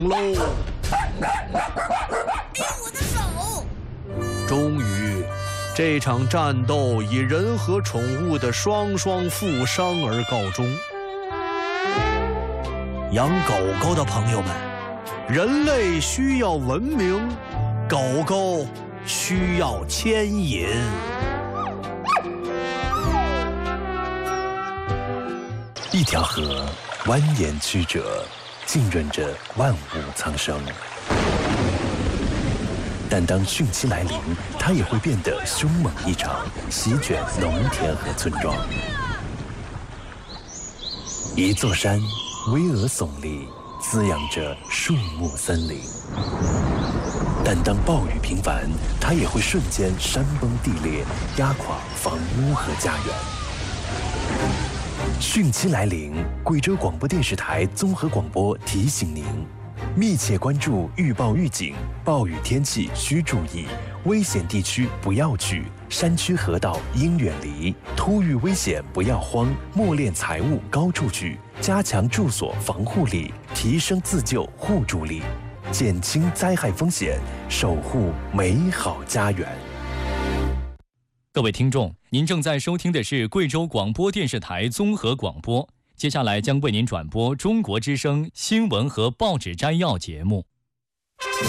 喽！ 哎，我的手！ 终于，这场战斗以人和宠物的双双负伤而告终。养狗狗的朋友们，人类需要文明，狗狗需要牵引。 一条河蜿蜒曲折，浸润着万物苍生。但当汛期来临，它也会变得凶猛异常，席卷农田和村庄。一座山巍峨耸立，滋养着树木森林。但当暴雨频繁，它也会瞬间山崩地裂，压垮房屋和家园。汛期来临，贵州广播电视台综合广播提醒您：密切关注预报预警，暴雨天气需注意，危险地区不要去，山区河道应远离，突遇危险不要慌，默敛财物高处举，加强住所防护力，提升自救互助力，减轻灾害风险，守护美好家园。 各位听众，您正在收听的是贵州广播电视台综合广播，接下来将为您转播中国之声新闻和报纸摘要节目。